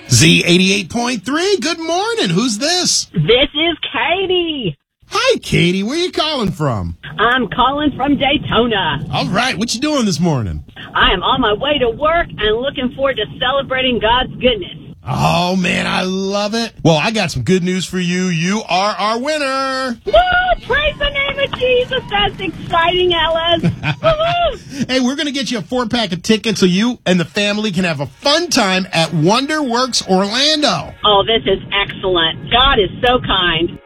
Z88.3, good morning. Who's this? This is Katie. Hi, Katie. Where you calling from? I'm calling from Daytona. All right. What you doing this morning? I am on my way to work and looking forward to celebrating God's goodness. Oh, man, I love it. Well, I got some good news for you. You are our winner. Woo! Praise the name of Jesus. That's exciting, Ellis. Woo-hoo! Hey, we're going to get you a 4-pack of tickets so you and the family can have a fun time at WonderWorks Orlando. Oh, this is excellent. God is so kind.